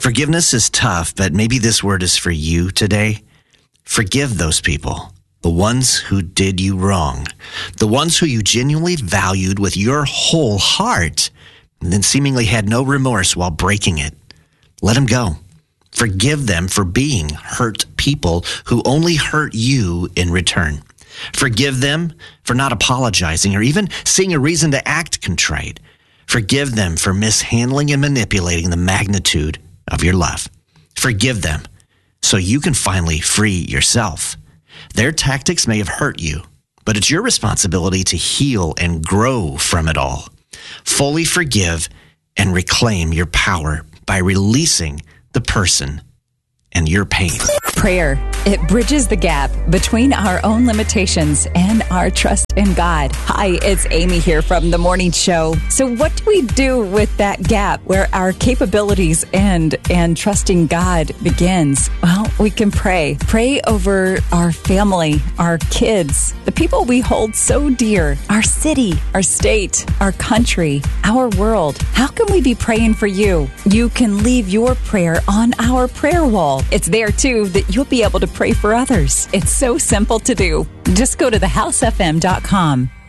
Forgiveness is tough, but maybe this word is for you today. Forgive those people, the ones who did you wrong, the ones who you genuinely valued with your whole heart, and then seemingly had no remorse while breaking it. Let them go. Forgive them for being hurt people who only hurt you in return. Forgive them for not apologizing or even seeing a reason to act contrite. Forgive them for mishandling and manipulating the magnitude of your love. Forgive them so you can finally free yourself. Their tactics may have hurt you, but it's your responsibility to heal and grow from it all. Fully forgive and reclaim your power by releasing the person and your pain. Prayer. It bridges the gap between our own limitations and our trust in God. Hi, it's Amy here from The Morning Show. So what do we do with that gap where our capabilities end and trusting God begins? Well, we can pray. Pray over our family, our kids, the people we hold so dear, our city, our state, our country, our world. How can we be praying for you? You can leave your prayer on our prayer wall. It's there too that you'll be able to pray for others. It's so simple to do. Just go to thehousefm.com.